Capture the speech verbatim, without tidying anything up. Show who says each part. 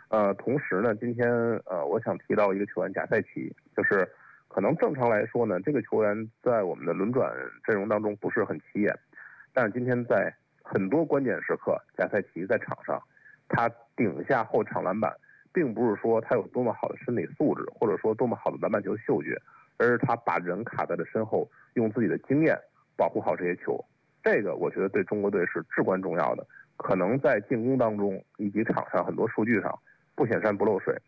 Speaker 1: 呃，同时呢，今天呃，我想提到一个球员贾塞奇，就是可能正常来说呢，这个球员在我们的轮转阵容当中不是很起眼，但是今天在很多关键时刻，贾塞奇在场上，他顶下后抢篮板，并不是说他有多么好的身体素质，或者说多么好的篮板球嗅觉，而是他把人卡在了身后，用自己的经验保护好这些球。这个我觉得对中国队是至关重要的，可能在进攻当中以及场上很多数据上不显山不漏水，